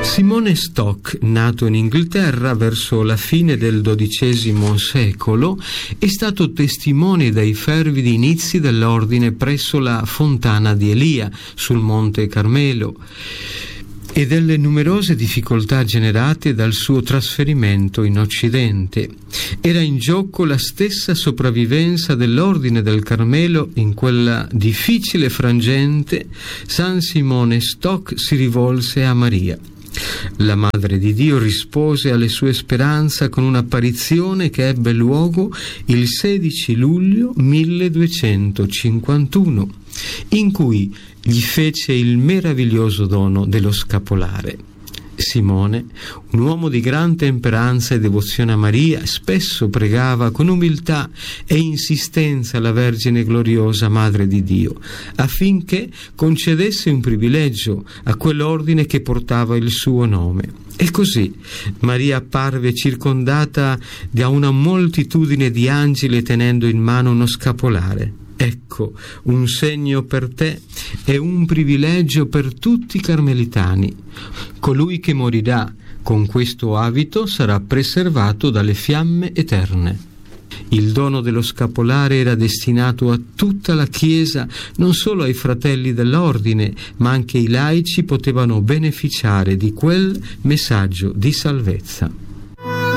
Simone Stock, nato in Inghilterra verso la fine del XII secolo, è stato testimone dei fervidi inizi dell'ordine presso la fontana di Elia sul Monte Carmelo e delle numerose difficoltà generate dal suo trasferimento in Occidente. Era in gioco la stessa sopravvivenza dell'ordine del Carmelo. In quella difficile frangente San Simone Stock si rivolse a Maria. La Madre di Dio rispose alle sue speranze con un'apparizione che ebbe luogo il 16 luglio 1251, in cui gli fece il meraviglioso dono dello scapolare. Simone, un uomo di gran temperanza e devozione a Maria, spesso pregava con umiltà e insistenza alla Vergine gloriosa Madre di Dio, affinché concedesse un privilegio a quell'ordine che portava il suo nome. E così Maria apparve circondata da una moltitudine di angeli tenendo in mano uno scapolare. Ecco, un segno per te e un privilegio per tutti i carmelitani. Colui che morirà con questo abito sarà preservato dalle fiamme eterne. Il dono dello scapolare era destinato a tutta la Chiesa, non solo ai fratelli dell'ordine, ma anche i laici potevano beneficiare di quel messaggio di salvezza.